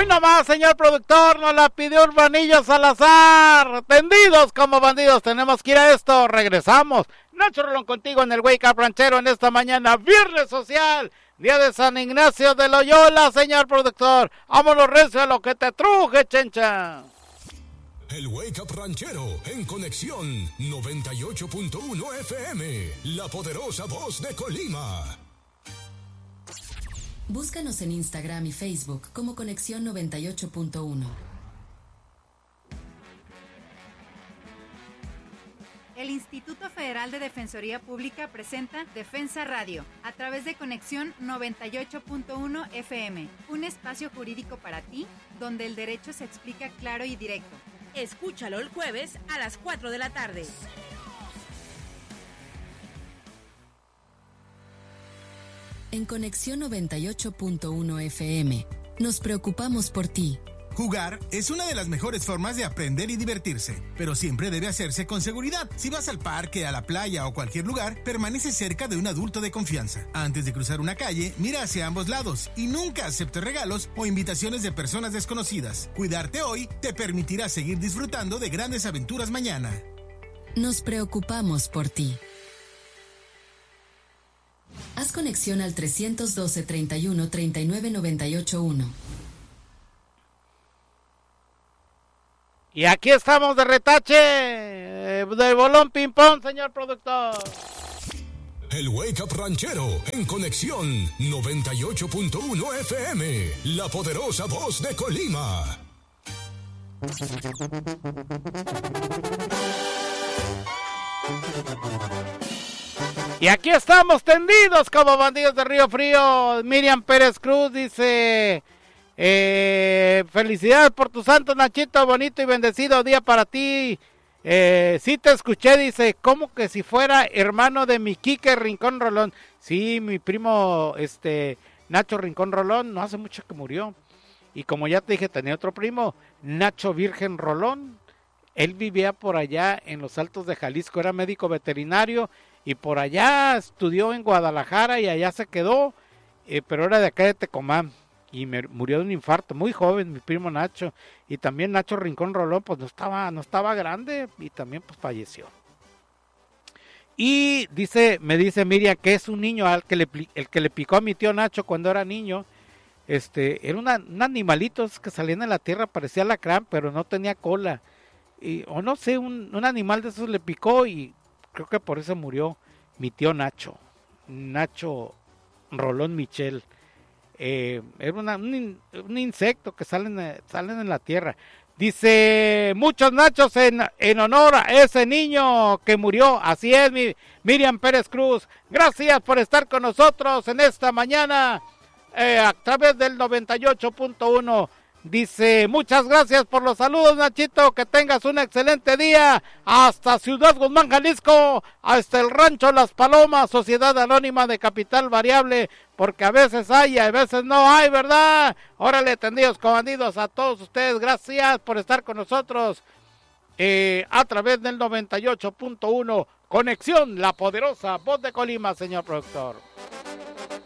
Hoy nomás, señor productor, nos la pidió Urbanillo Salazar. Tendidos como bandidos, tenemos que ir a esto. Regresamos. Nacho Rolón contigo en el Wake Up Ranchero en esta mañana, viernes social, día de San Ignacio de Loyola, señor productor. Vámonos recio a lo que te truje, chencha. El Wake Up Ranchero en conexión 98.1 FM, la poderosa voz de Colima. Búscanos en Instagram y Facebook como Conexión 98.1. El Instituto Federal de Defensoría Pública presenta Defensa Radio a través de Conexión 98.1 FM, un espacio jurídico para ti donde el derecho se explica claro y directo. Escúchalo el jueves a las 4 de la tarde. En Conexión 98.1 FM, nos preocupamos por ti. Jugar es una de las mejores formas de aprender y divertirse, pero siempre debe hacerse con seguridad. Si vas al parque, a la playa o cualquier lugar, permanece cerca de un adulto de confianza. Antes de cruzar una calle, mira hacia ambos lados y nunca aceptes regalos o invitaciones de personas desconocidas. Cuidarte hoy te permitirá seguir disfrutando de grandes aventuras mañana. Nos preocupamos por ti. Haz conexión al 312 31 39 981. Y aquí estamos de retache, de bolón ping-pong, señor productor. El Wake Up Ranchero en conexión 98.1 FM, la poderosa voz de Colima. Y aquí estamos tendidos como bandidos de Río Frío. Miriam Pérez Cruz dice... felicidades por tu santo, Nachito, bonito y bendecido día para ti. Sí te escuché, dice, como que si fuera hermano de mi Quique Rincón Rolón. Sí, mi primo Nacho Rincón Rolón, no hace mucho que murió. Y como ya te dije, tenía otro primo, Nacho Virgen Rolón. Él vivía por allá en los Altos de Jalisco, era médico veterinario y por allá estudió en Guadalajara y allá se quedó, pero era de acá de Tecomán. Y murió de un infarto, muy joven, mi primo Nacho. Y también Nacho Rincón Rolón, pues no estaba grande y también pues falleció. Y me dice Miriam que es un niño el que le picó a mi tío Nacho cuando era niño. Era un animalito que salía en la tierra, parecía alacrán, pero no tenía cola. O no sé, un animal de esos le picó y creo que por eso murió mi tío Nacho Rolón Michel. Era un insecto que salen en la tierra. Dice, muchos nachos en honor a ese niño que murió. Así es, Miriam Pérez Cruz. Gracias por estar con nosotros en esta mañana a través del 98.1. Dice, muchas gracias por los saludos, Nachito, que tengas un excelente día, hasta Ciudad Guzmán, Jalisco, hasta el Rancho Las Palomas, Sociedad Anónima de Capital Variable, porque a veces hay y a veces no hay, ¿verdad? Órale, tendidos comandidos a todos ustedes, gracias por estar con nosotros a través del 98.1, Conexión, la poderosa voz de Colima, señor productor.